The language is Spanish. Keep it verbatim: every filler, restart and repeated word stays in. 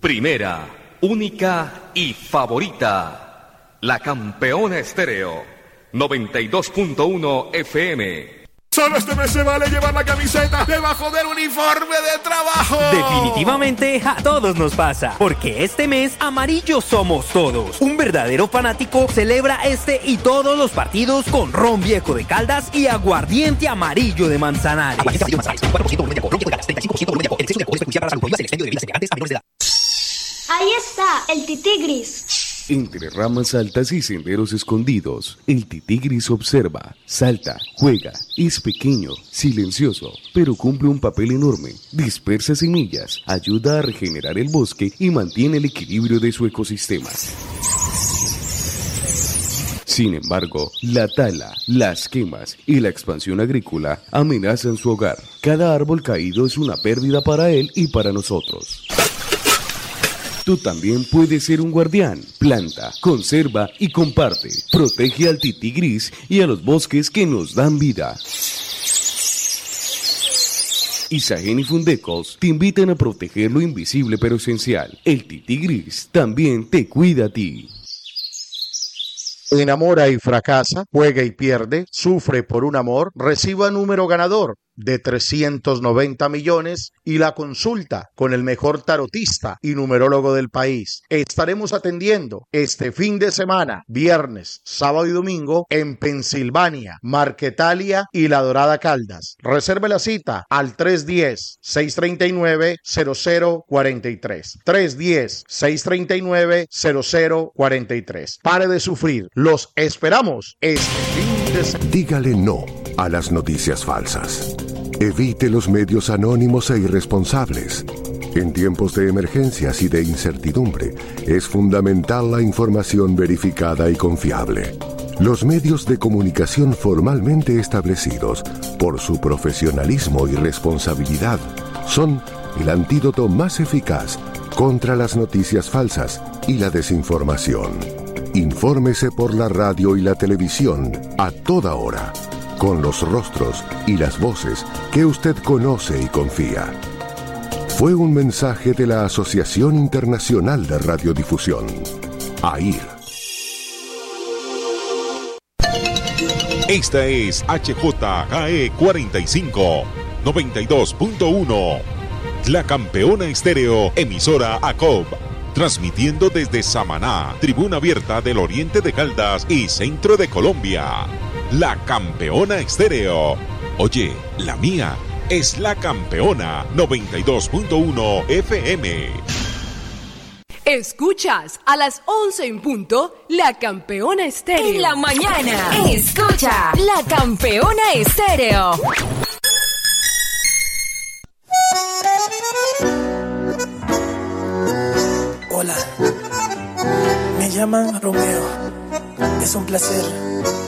Primera, única y favorita. La Campeona Estéreo. noventa y dos punto uno F M. Solo este mes se vale llevar la camiseta debajo del uniforme de trabajo. Definitivamente a todos nos pasa, porque este mes amarillo somos todos. Un verdadero fanático celebra este y todos los partidos con ron viejo de Caldas y aguardiente amarillo de Manzanares. Aguardiente amarillo de Manzanares, cuatro por ciento volumen de alcohol, ron viejo de Caldas, treinta y cinco por ciento volumen de alcohol. El exceso de alcohol es perjudicial para la salud. Prohíbas el expendio de bebidas embriagantes a menores de edad. Ahí está, el titigris. Entre ramas altas y senderos escondidos, el titigris observa, salta, juega, es pequeño, silencioso, pero cumple un papel enorme, dispersa semillas, ayuda a regenerar el bosque y mantiene el equilibrio de su ecosistema. Sin embargo, la tala, las quemas y la expansión agrícola amenazan su hogar. Cada árbol caído es una pérdida para él y para nosotros. Tú también puedes ser un guardián. Planta, conserva y comparte. Protege al titigris y a los bosques que nos dan vida. Isagen y Fundecos te invitan a proteger lo invisible pero esencial. El titigris también te cuida a ti. Enamora y fracasa, juega y pierde, sufre por un amor, reciba número ganador de trescientos noventa millones y la consulta con el mejor tarotista y numerólogo del país. Estaremos atendiendo este fin de semana, viernes, sábado y domingo en Pensilvania, Marquetalia y La Dorada Caldas. Reserve la cita al tres uno cero, seis tres nueve, cero cero cuatro tres. tres uno cero, seis tres nueve, cero cero cuatro tres. Pare de sufrir. Los esperamos este fin de semana. Dígale no a las noticias falsas. Evite los medios anónimos e irresponsables. En tiempos de emergencias y de incertidumbre, es fundamental la información verificada y confiable. Los medios de comunicación formalmente establecidos, por su profesionalismo y responsabilidad, son el antídoto más eficaz contra las noticias falsas y la desinformación. Infórmese por la radio y la televisión a toda hora, con los rostros y las voces que usted conoce y confía. Fue un mensaje de la Asociación Internacional de Radiodifusión, A I R. Esta es H J K E cuarenta y cinco, noventa y dos punto uno. La Campeona Estéreo, emisora A C O B. Transmitiendo desde Samaná, tribuna abierta del oriente de Caldas y centro de Colombia. La Campeona Estéreo. Oye, la mía es La Campeona noventa y dos punto uno F M. Escuchas a las once en punto La Campeona Estéreo. En la mañana, escucha La Campeona Estéreo. Hola, me llaman Romeo. Es un placer